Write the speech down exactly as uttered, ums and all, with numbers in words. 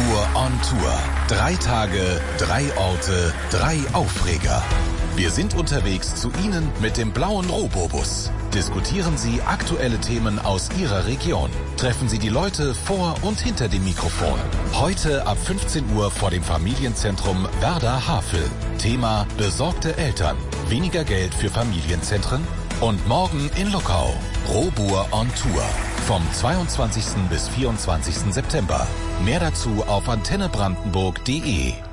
Robur on Tour. Drei Tage, drei Orte, drei Aufreger. Wir sind unterwegs zu Ihnen mit dem blauen Robobus. Diskutieren Sie aktuelle Themen aus Ihrer Region. Treffen Sie die Leute vor und hinter dem Mikrofon. Heute ab fünfzehn Uhr vor dem Familienzentrum Werder-Havel. Thema besorgte Eltern. Weniger Geld für Familienzentren? Und morgen in Luckau. Robur on Tour. Vom zweiundzwanzigsten bis vierundzwanzigsten September. Mehr dazu auf antenne brandenburg punkt de.